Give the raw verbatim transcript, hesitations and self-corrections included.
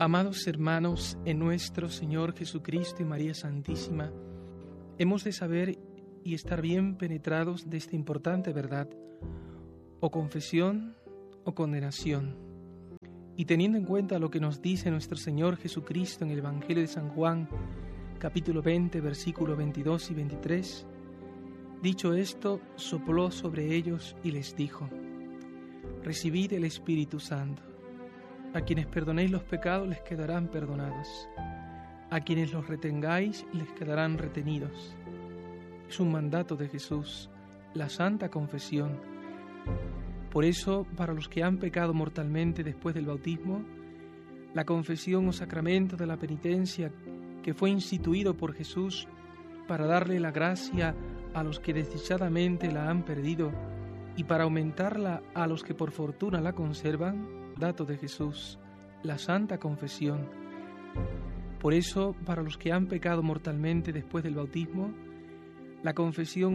Amados hermanos, en nuestro Señor Jesucristo y María Santísima, hemos de saber y estar bien penetrados de esta importante verdad, o confesión o condenación. Y teniendo en cuenta lo que nos dice nuestro Señor Jesucristo en el Evangelio de San Juan, capítulo veinte, versículos veintidós y veintitrés, dicho esto, sopló sobre ellos y les dijo: Recibid el Espíritu Santo. A quienes perdonéis los pecados les quedarán perdonados. A quienes los retengáis les quedarán retenidos. Es un mandato de Jesús, la santa confesión. Por eso, para los que han pecado mortalmente después del bautismo, la confesión o sacramento de la penitencia que fue instituido por Jesús para darle la gracia a los que desdichadamente la han perdido y para aumentarla a los que por fortuna la conservan, mandato de Jesús, la santa confesión. Por eso, para los que han pecado mortalmente después del bautismo, la confesión